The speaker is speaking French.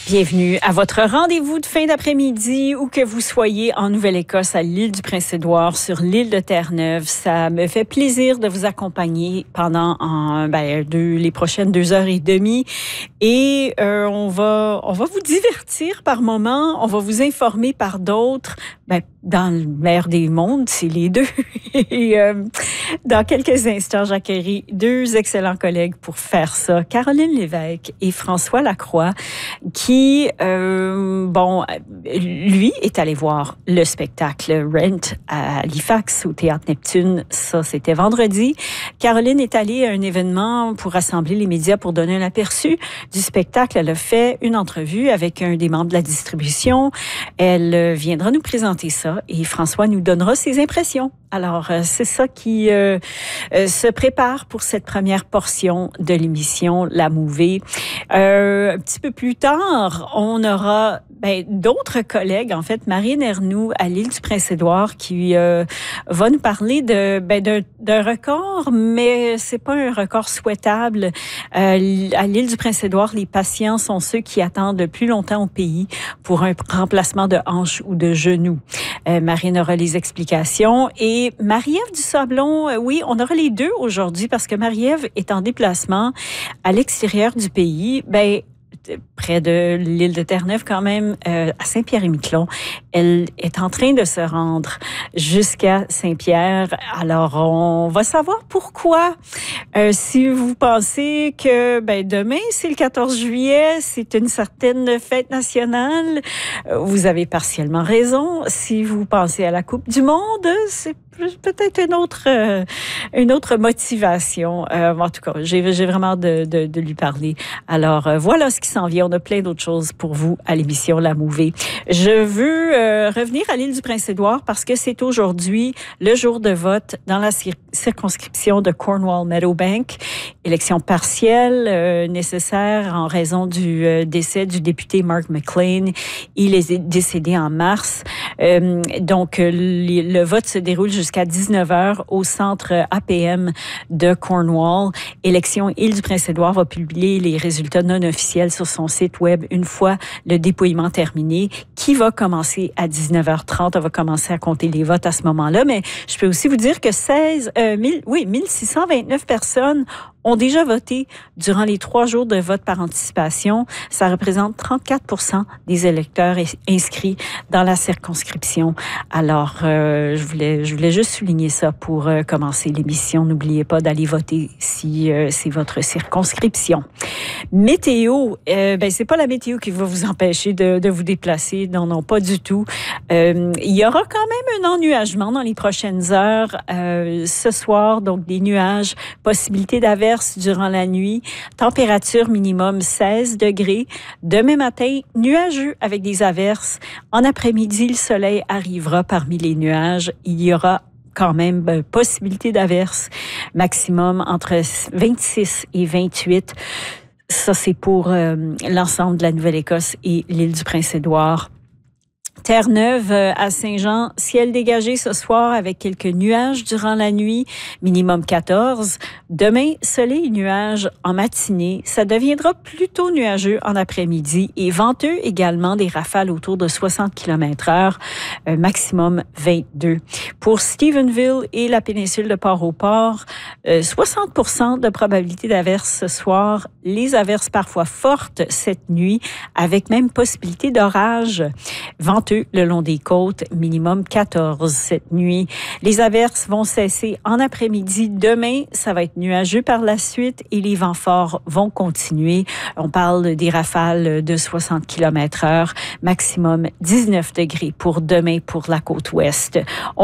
Bienvenue à votre rendez-vous de fin d'après-midi, où que vous soyez en Nouvelle-Écosse, à l'île du Prince-Édouard, sur l'île de Terre-Neuve. Ça me fait plaisir de vous accompagner pendant les prochaines 2h30. Et on va vous divertir par moments, on va vous informer par d'autres. Dans l'air des mondes, c'est les deux. Et dans quelques instants, j'accueillerai deux excellents collègues pour faire ça. Caroline Lévesque et François Lacroix, qui, lui est allé voir le spectacle Rent à Halifax, au Théâtre Neptune. Ça, c'était vendredi. Caroline est allée à un événement pour rassembler les médias pour donner un aperçu du spectacle. Elle a fait une entrevue avec un des membres de la distribution. Elle viendra nous présenter ça et François nous donnera ses impressions. Alors, c'est ça qui se prépare pour cette première portion de l'émission La Mouvée. Un petit peu plus tard, on aura d'autres collègues, en fait, Marine Ernoult à l'île du Prince-Édouard, qui va nous parler d'un record, mais c'est pas un record souhaitable. À l'île du Prince-Édouard, les patients sont ceux qui attendent le plus longtemps au pays pour un remplacement de hanche ou de genou. Marine aura les explications. Et Marie-Ève Dusablon, oui, on aura les deux aujourd'hui parce que Marie-Ève est en déplacement à l'extérieur du pays. Près de l'île de Terre-Neuve quand même, à Saint-Pierre-et-Miquelon. Elle est en train de se rendre jusqu'à Saint-Pierre. Alors, on va savoir pourquoi. Si vous pensez que demain, c'est le 14 juillet, c'est une certaine fête nationale, vous avez partiellement raison. Si vous pensez à la Coupe du Monde, c'est peut-être une autre motivation. En tout cas, j'ai vraiment hâte de lui parler. Alors, voilà ce qui s'en vient. On a plein d'autres choses pour vous à l'émission La Mouvée. Je veux revenir à l'île du Prince-Édouard parce que c'est aujourd'hui le jour de vote dans la circonscription de Cornwall-Meadowbank. Élection partielle nécessaire en raison du décès du député Mark McLean. Il est décédé en mars. Donc, le vote se déroule jusqu'à 19h au centre APM de Cornwall. Élection Île du Prince-Édouard va publier les résultats non officiels sur son site web une fois le dépouillement terminé, qui va commencer à 19h30. On va commencer à compter les votes à ce moment-là. Mais je peux aussi vous dire que 1629 personnes ont déjà voté durant les 3 jours de vote par anticipation. Ça représente 34% des électeurs inscrits dans la circonscription. Alors, je voulais juste souligner ça pour commencer l'émission. N'oubliez pas d'aller voter si c'est votre circonscription. Météo, c'est pas la météo qui va vous empêcher de vous déplacer. Non, pas du tout. Il y aura quand même un ennuagement dans les prochaines heures. Ce soir, donc des nuages, possibilité d'averses durant la nuit, température minimum 16 degrés. Demain matin, nuageux avec des averses. En après-midi, le soleil arrivera parmi les nuages. Il y aura quand même possibilité d'averses, maximum entre 26 et 28. Ça, c'est pour l'ensemble de la Nouvelle-Écosse et l'île du Prince-Édouard. Terre-Neuve à Saint-Jean, ciel dégagé ce soir avec quelques nuages durant la nuit, minimum 14. Demain, soleil et nuages en matinée. Ça deviendra plutôt nuageux en après-midi et venteux également, des rafales autour de 60 km/h, maximum 22. Pour Stephenville et la péninsule de Port-au-Port, 60% de probabilité d'averses ce soir. Les averses parfois fortes cette nuit, avec même possibilité d'orage. Venteux le long des côtes, minimum 14 cette nuit. Les averses vont cesser en après-midi. Demain, ça va être nuageux par la suite et les vents forts vont continuer. On parle des rafales de 60 km/h, maximum 19 degrés pour demain pour la côte ouest.